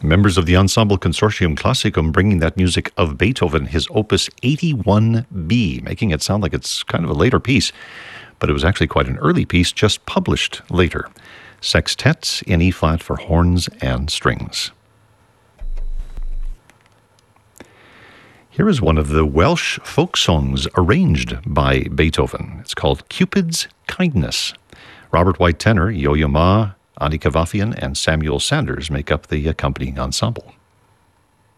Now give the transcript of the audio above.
Members of the Ensemble Consortium Classicum bringing that music of Beethoven, his Opus 81B, making it sound like it's kind of a later piece, but it was actually quite an early piece, just published later. Sextet in E-flat for horns and strings. Here is one of the Welsh folk songs arranged by Beethoven. It's called Cupid's Kindness. Robert White tenor, Yo-Yo Ma, Ani Kavafian, and Samuel Sanders make up the accompanying ensemble.